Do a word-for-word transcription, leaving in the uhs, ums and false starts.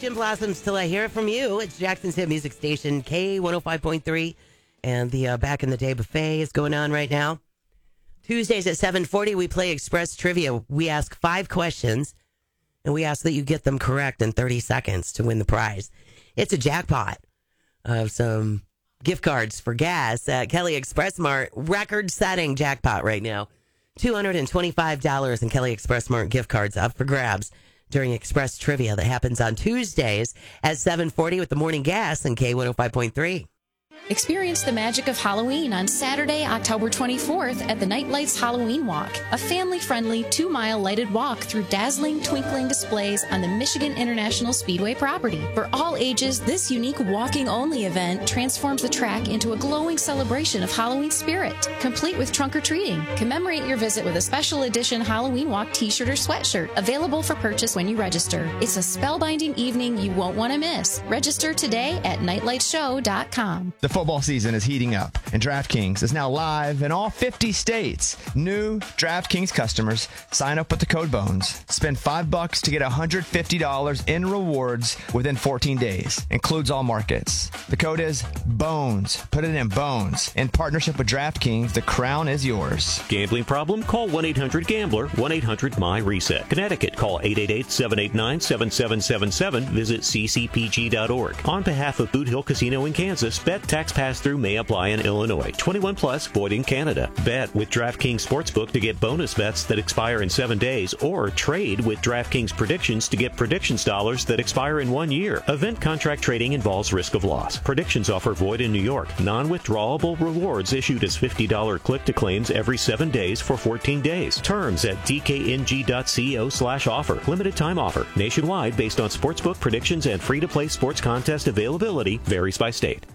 Gin Blossoms Till I Hear It From You. It's Jackson's hit music station, K one oh five point three. And the uh, Back in the Day buffet is going on right now. Tuesdays at seven forty, we play Express Trivia. We ask five questions, and we ask that you get them correct in thirty seconds to win the prize. It's a jackpot of some gift cards for gas at Kelly Express Mart. Record-setting jackpot right now. two hundred twenty-five dollars in Kelly Express Mart gift cards up for grabs during Express Trivia that happens on Tuesdays at seven forty with the morning gas in K one oh five point three. Experience the magic of Halloween on Saturday, October twenty-fourth at the Night Lights Halloween Walk, a family-friendly two-mile lighted walk through dazzling, twinkling displays on the Michigan International Speedway property. For all ages, this unique walking-only event transforms the track into a glowing celebration of Halloween spirit, complete with trunk-or-treating. Commemorate your visit with a special edition Halloween Walk t-shirt or sweatshirt, available for purchase when you register. It's a spellbinding evening you won't want to miss. Register today at nightlight show dot com. The football season is heating up, and DraftKings is now live in all fifty states. New DraftKings customers sign up with the code BONES. Spend five bucks to get one hundred fifty dollars in rewards within fourteen days. Includes all markets. The code is BONES. Put it in BONES. In partnership with DraftKings, the crown is yours. Gambling problem? Call one eight hundred gambler, one eight hundred my reset. Connecticut, call eight eight eight, seven eight nine, seven seven seven seven. Visit c c p g dot org. On behalf of Boot Hill Casino in Kansas, bet tax pass-through may apply in Illinois. twenty-one plus, void in Canada. Bet with DraftKings Sportsbook to get bonus bets that expire in seven days, or trade with DraftKings Predictions to get predictions dollars that expire in one year. Event contract trading involves risk of loss. Predictions offer void in New York. Non-withdrawable rewards issued as fifty dollars click-to-claims every seven days for fourteen days. Terms at d k n g dot co slash offer. Limited time offer. Nationwide based on sportsbook predictions and free-to-play sports contest availability. Varies by state.